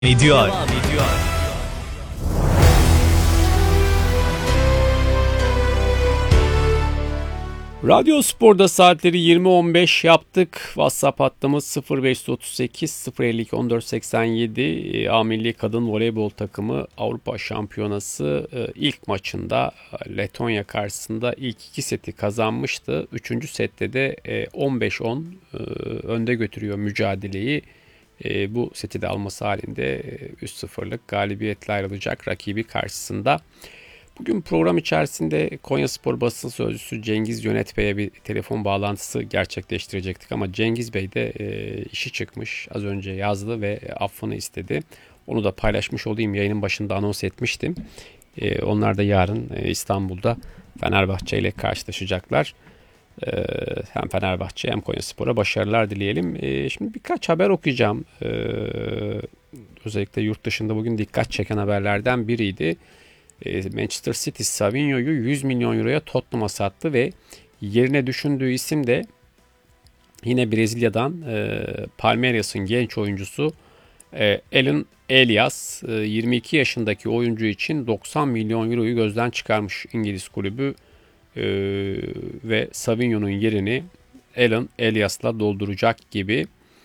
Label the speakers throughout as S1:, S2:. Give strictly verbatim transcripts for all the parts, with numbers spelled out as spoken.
S1: ediyor.
S2: Devam ediyor.
S3: Radyo Spor'da saatleri yirmi on beş yaptık. WhatsApp hattımız sıfır beş otuz sekiz sıfır elli iki on dört seksen yedi. A Milli Kadın Voleybol takımı Avrupa Şampiyonası ilk maçında Letonya karşısında ilk iki seti kazanmıştı. Üçüncü sette de on beş on önde götürüyor mücadeleyi. Bu seti de alması halinde üç sıfırlık galibiyetle ayrılacak rakibi karşısında. Bugün program içerisinde Konyaspor basın sözcüsü Cengiz Yönet Bey'e bir telefon bağlantısı gerçekleştirecektik ama Cengiz Bey de e, işi çıkmış. Az önce yazdı ve affını istedi. Onu da paylaşmış olayım. Yayının başında anons etmiştim. E, onlar da yarın e, İstanbul'da Fenerbahçe ile karşılaşacaklar. E, hem Fenerbahçe hem Konyaspor'a başarılar dileyelim. E, şimdi birkaç haber okuyacağım. E, özellikle yurt dışında bugün dikkat çeken haberlerden biriydi. Manchester City Savinho'yu yüz milyon euroya Tottenham'a sattı ve yerine düşündüğü isim de yine Brezilya'dan e, Palmeiras'ın genç oyuncusu e, Alan Elias. E, yirmi iki yaşındaki oyuncu için doksan milyon euroyu gözden çıkarmış İngiliz kulübü e, ve Savinho'nun yerini Alan Elias'la dolduracak gibi.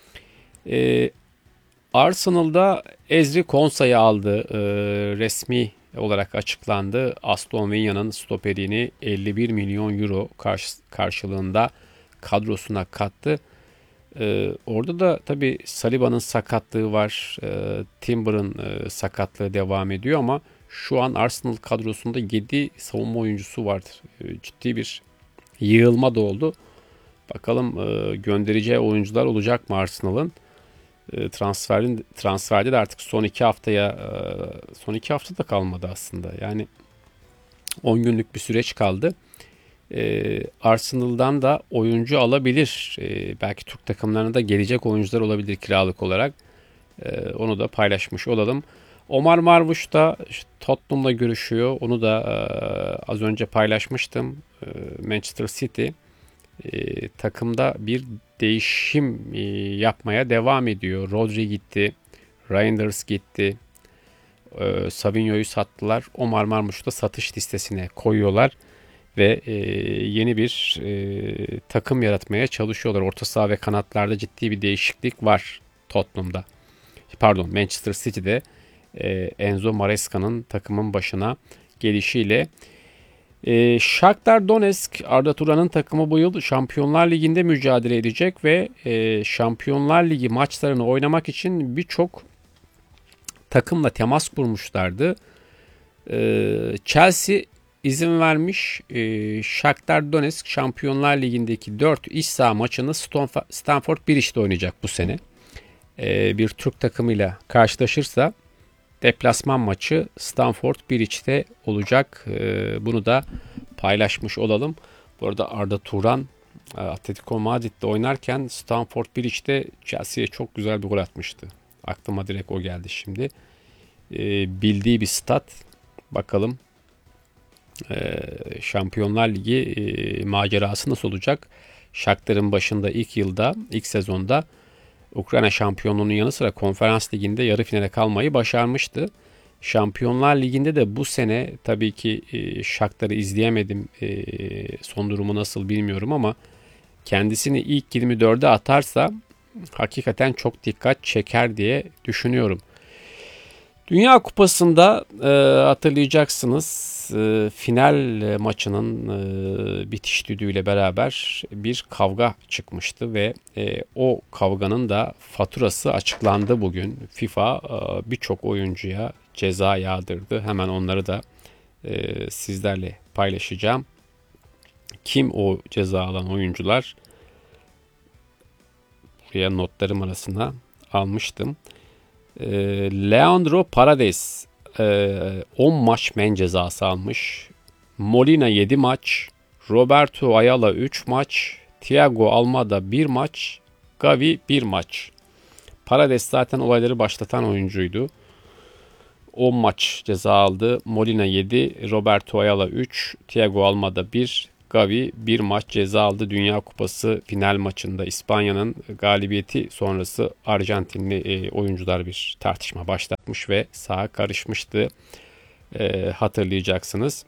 S3: E, Arsenal'da Ezri Konsa'yı aldı. E, resmi olarak açıklandı. Aston Villa'nın stoperini elli bir milyon euro karşı, karşılığında kadrosuna kattı. Ee, orada da tabii Saliba'nın sakatlığı var. Ee, Timber'ın e, sakatlığı devam ediyor ama şu an Arsenal kadrosunda yedi savunma oyuncusu vardır. Ee, ciddi bir yığılma da oldu. Bakalım e, göndereceği oyuncular olacak mı Arsenal'ın? Transferin transferde de artık son iki haftaya son iki hafta da kalmadı aslında. Yani on günlük bir süreç kaldı. Arsenal'dan da oyuncu alabilir. Belki Türk takımlarına da gelecek oyuncular olabilir kiralık olarak. Onu da paylaşmış olalım. Omar Marmuş da Tottenham'la görüşüyor. Onu da az önce paylaşmıştım. Manchester City e, takımda bir değişim e, yapmaya devam ediyor. Rodri gitti, Reinders gitti, e, Savinho'yu sattılar. Omar Marmuş'u da satış listesine koyuyorlar ve e, yeni bir e, takım yaratmaya çalışıyorlar. Orta saha ve kanatlarda ciddi bir değişiklik var Tottenham'da. Pardon, Manchester City'de e, Enzo Maresca'nın takımın başına gelişiyle. E, Shakhtar Donetsk, Arda Turan'ın takımı bu yıl Şampiyonlar Ligi'nde mücadele edecek ve e, Şampiyonlar Ligi maçlarını oynamak için birçok takımla temas kurmuşlardı. E, Chelsea izin vermiş. E, Shakhtar Donetsk Şampiyonlar Ligi'ndeki dört iç saha maçını Stamford Bridge'de oynayacak bu sene. E, bir Türk takımıyla karşılaşırsa deplasman maçı Stamford Bridge'de olacak. Ee, bunu da paylaşmış olalım. Bu arada Arda Turan Atletico Madrid'de oynarken Stamford Bridge'de Chelsea'ye çok güzel bir gol atmıştı. Aklıma direkt o geldi şimdi. Ee, bildiği bir stat. Bakalım ee, Şampiyonlar Ligi e, macerası nasıl olacak? Shakhtar'ın başında ilk yılda, ilk sezonda Ukrayna şampiyonluğunun yanı sıra Konferans Ligi'nde yarı finale kalmayı başarmıştı. Şampiyonlar Ligi'nde de bu sene tabii ki e, Shakhtar'ı izleyemedim. E, son durumu nasıl bilmiyorum ama kendisini ilk yirmi dörde atarsa hakikaten çok dikkat çeker diye düşünüyorum. Dünya Kupası'nda e, hatırlayacaksınız e, final maçının e, bitiş düdüğüyle beraber bir kavga çıkmıştı ve e, o kavganın da faturası açıklandı bugün. FIFA e, birçok oyuncuya ceza yağdırdı. Hemen onları da e, sizlerle paylaşacağım. Kim o ceza alan oyuncular? Buraya notlarım arasına almıştım. Leandro Paredes on maç men cezası almış. Molina yedi maç. Roberto Ayala üç maç. Thiago Almada bir maç. Gavi bir maç. Paredes zaten olayları başlatan oyuncuydu. on maç ceza aldı. Molina yedi. Roberto Ayala üç. Thiago Almada bir. Gavi bir maç ceza aldı. Dünya Kupası final maçında İspanya'nın galibiyeti sonrası Arjantinli e, oyuncular bir tartışma başlatmış ve saha karışmıştı. E, hatırlayacaksınız.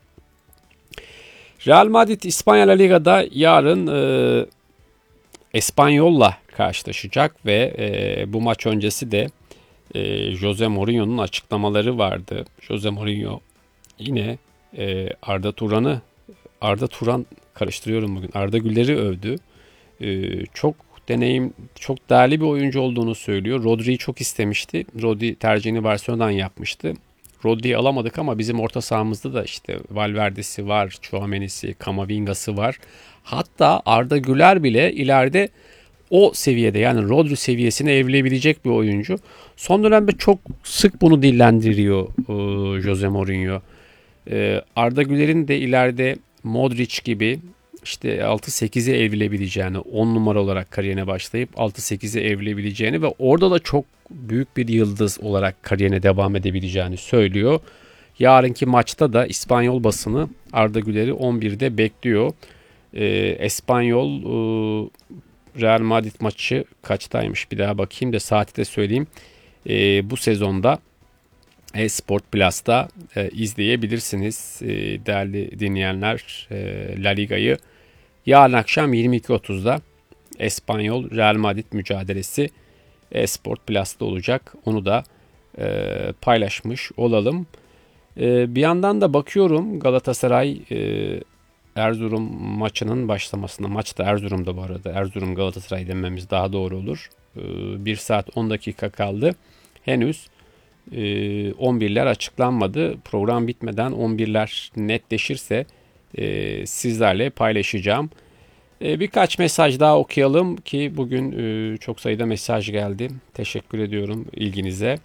S3: Real Madrid İspanya La Liga'da yarın e, Espanyol'la karşılaşacak ve e, bu maç öncesi de e, Jose Mourinho'nun açıklamaları vardı. Jose Mourinho yine e, Arda Turan'ı Arda Turan karıştırıyorum bugün. Arda Güler'i övdü. E, çok deneyim, çok değerli bir oyuncu olduğunu söylüyor. Rodri'yi çok istemişti. Rodri tercihini Barcelona'dan yapmıştı. Rodri'yi alamadık ama bizim orta sahamızda da işte Valverde'si var, Tchouaméni'si, Kamavinga'sı var. Hatta Arda Güler bile ileride o seviyede, yani Rodri seviyesine evrilebilecek bir oyuncu. Son dönemde çok sık bunu dillendiriyor e, Jose Mourinho. E, Arda Güler'in de ileride Modric gibi işte altı sekize evrilebileceğini, on numara olarak kariyerine başlayıp altı sekize evrilebileceğini ve orada da çok büyük bir yıldız olarak kariyerine devam edebileceğini söylüyor. Yarınki maçta da İspanyol basını Arda Güler'i on birde bekliyor. E, Espanyol e, Real Madrid maçı kaçtaymış, bir daha bakayım da saati de söyleyeyim. E, bu sezonda Esport Plus'ta e, izleyebilirsiniz e, değerli dinleyenler e, La Liga'yı. Yarın akşam yirmi iki otuzda Espanyol Real Madrid mücadelesi Esport Plus'ta olacak. Onu da e, paylaşmış olalım. E, bir yandan da bakıyorum Galatasaray e, Erzurum maçının başlamasına. Maç da Erzurum'da bu arada. Erzurum Galatasaray dememiz daha doğru olur. E, bir saat on dakika kaldı. Henüz e, on birler açıklanmadı. Program bitmeden on birler netleşirse e, sizlerle paylaşacağım. E, birkaç mesaj daha okuyalım ki bugün e, çok sayıda mesaj geldi. Teşekkür ediyorum ilginize.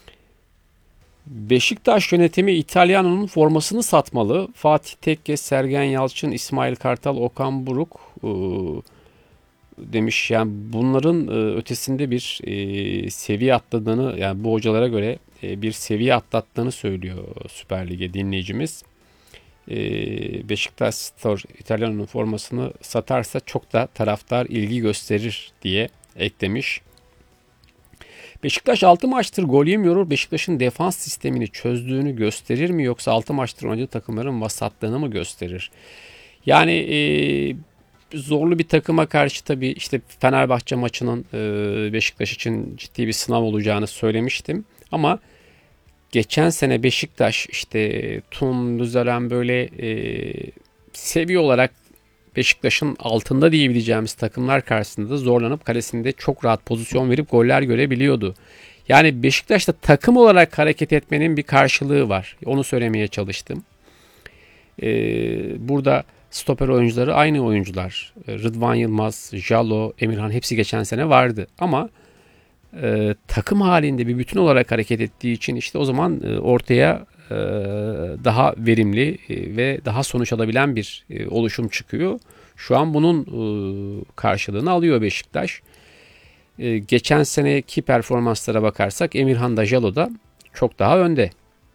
S3: Beşiktaş yönetimi İtalyano'nun formasını satmalı. Fatih Tekke, Sergen Yalçın, İsmail Kartal, Okan Buruk e, demiş. Yani bunların e, ötesinde bir e, seviye atladığını, yani bu hocalara göre e, bir seviye atlattığını söylüyor Süper Lig'e dinleyicimiz. E, Beşiktaş Spor İtalyano'nun formasını satarsa çok da taraftar ilgi gösterir diye eklemiş. Beşiktaş altı maçtır gol yemiyor. Beşiktaş'ın defans sistemini çözdüğünü gösterir mi, yoksa altı maçtır oynadığı takımların vasatlığını mı gösterir? Yani e, zorlu bir takıma karşı tabii işte Fenerbahçe maçının e, Beşiktaş için ciddi bir sınav olacağını söylemiştim. Ama geçen sene Beşiktaş işte Tun, Luzeren böyle e, seviye olarak Beşiktaş'ın altında diyebileceğimiz takımlar karşısında zorlanıp kalesinde çok rahat pozisyon verip goller görebiliyordu. Yani Beşiktaş'ta takım olarak hareket etmenin bir karşılığı var. Onu söylemeye çalıştım. Ee, burada stoper oyuncuları aynı oyuncular. Rıdvan Yılmaz, Jalo, Emirhan hepsi geçen sene vardı. Ama e, takım halinde bir bütün olarak hareket ettiği için işte o zaman e, ortaya e, daha verimli e, ve daha sonuç alabilen bir e, oluşum çıkıyor. Şu an bunun e, karşılığını alıyor Beşiktaş. E, geçen seneki performanslara bakarsak Emirhan da Jalo da çok daha önde.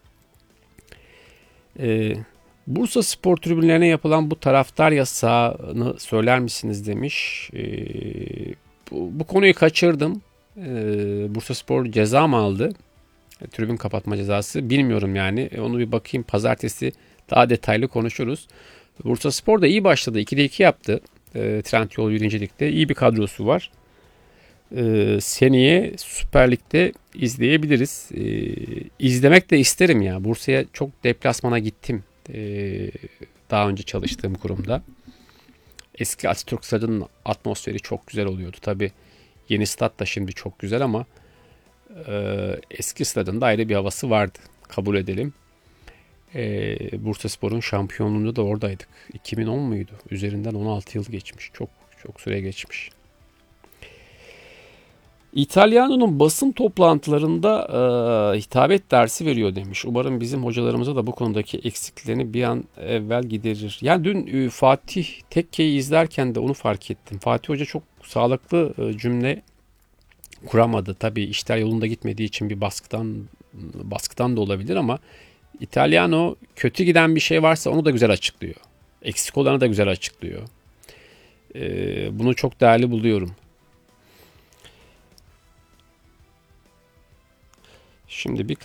S3: E, Bursa Spor tribünlerine yapılan bu taraftar yasağını söyler misiniz demiş. E, bu, bu konuyu kaçırdım. E, Bursa Spor ceza mı aldı? E, tribün kapatma cezası bilmiyorum yani. E, onu bir bakayım, pazartesi daha detaylı konuşuruz. Bursa Spor da iyi başladı. ikide iki yaptı. E, Trendyol birinci Lig'de. İyi bir kadrosu var. E, seneye Süper Lig'de izleyebiliriz. E, izlemek de isterim ya. Bursa'ya çok deplasmana gittim. E, daha önce çalıştığım kurumda. Eski Atatürk Stadı'nın atmosferi çok güzel oluyordu. Tabii yeni stat da şimdi çok güzel ama e, eski stadın da ayrı bir havası vardı. Kabul edelim. Ee, Bursaspor'un şampiyonluğunda da oradaydık. iki bin on muydu? Üzerinden on altı yıl geçmiş. Çok çok süre geçmiş. İtalyano'nun basın toplantılarında e, hitabet dersi veriyor demiş. Umarım bizim hocalarımıza da bu konudaki eksiklerini bir an evvel giderir. Yani dün e, Fatih Tekke'yi izlerken de onu fark ettim. Fatih Hoca çok sağlıklı e, cümle kuramadı. Tabii işler yolunda gitmediği için bir baskıdan baskıdan da olabilir ama İtalyano kötü giden bir şey varsa onu da güzel açıklıyor. Eksik olanı da güzel açıklıyor. Ee, bunu çok değerli buluyorum. Şimdi bir